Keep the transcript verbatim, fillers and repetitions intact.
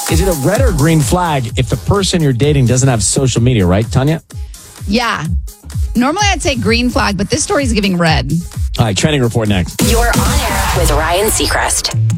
Is it a red or green flag if the person you're dating doesn't have social media, right, Tanya? Yeah. Normally I'd say green flag, but this story is giving red. All right, trending report next. You're on air with Ryan Seacrest.